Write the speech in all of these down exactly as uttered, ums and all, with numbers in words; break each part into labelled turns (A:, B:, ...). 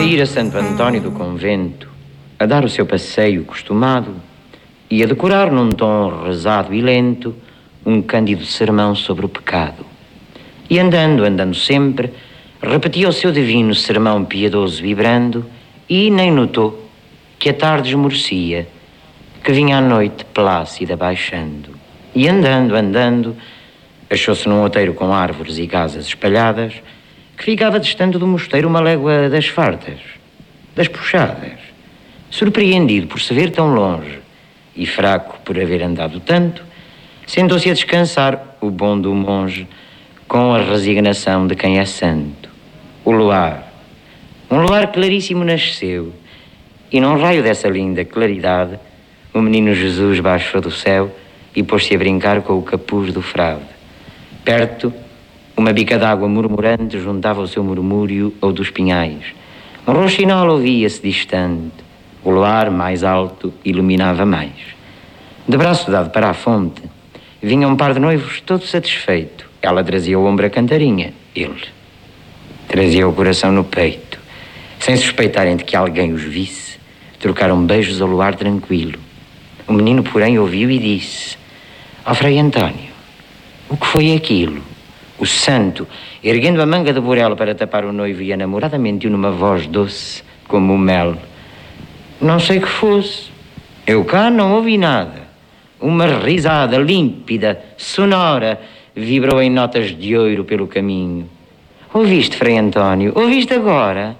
A: saíra Santo António do convento, a dar o seu passeio costumado e a decorar num tom rezado e lento um cândido sermão sobre o pecado. E andando, andando sempre, repetia o seu divino sermão piedoso vibrando e nem notou que a tarde esmorecia, que vinha a noite plácida baixando. E andando, andando, achou-se num outeiro com árvores e casas espalhadas, que ficava distante do mosteiro uma légua das fartas, das puxadas. Surpreendido por se ver tão longe e fraco por haver andado tanto, sentou-se a descansar o bom do monge com a resignação de quem é santo. O luar, um luar claríssimo nasceu, e num raio dessa linda claridade, o menino Jesus baixou do céu e pôs-se a brincar com o capuz do frade. Perto, uma bica d'água murmurante juntava o seu murmúrio ao dos pinhais. Um rouxinol ouvia-se distante. O luar, mais alto, iluminava mais. De braço dado para a fonte, vinha um par de noivos todo satisfeito. Ela trazia o ombro a cantarinha, ele trazia o coração no peito. Sem suspeitarem de que alguém os visse, trocaram beijos ao luar tranquilo. O menino, porém, ouviu e disse: ó Frei António, o que foi aquilo? O santo, erguendo a manga de burela para tapar o noivo e a namorada, mentiu numa voz doce como o mel: não sei que fosse. Eu cá não ouvi nada. Uma risada límpida, sonora, vibrou em notas de ouro pelo caminho. Ouviste, Frei António? Ouviste agora?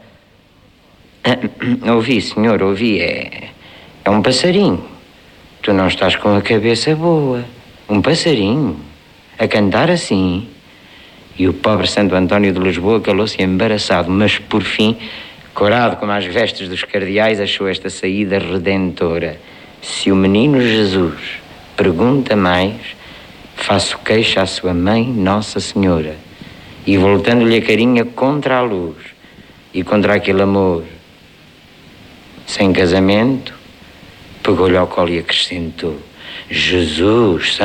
A: Ouvi, senhor, ouvi. É, é um passarinho. Tu não estás com a cabeça boa. Um passarinho a cantar assim. E o pobre Santo António de Lisboa calou-se embaraçado, mas por fim, corado como as vestes dos cardeais, achou esta saída redentora: se o menino Jesus pergunta mais, faço queixa à sua mãe, Nossa Senhora. E voltando-lhe a carinha contra a luz e contra aquele amor sem casamento, pegou-lhe ao colo e acrescentou: Jesus,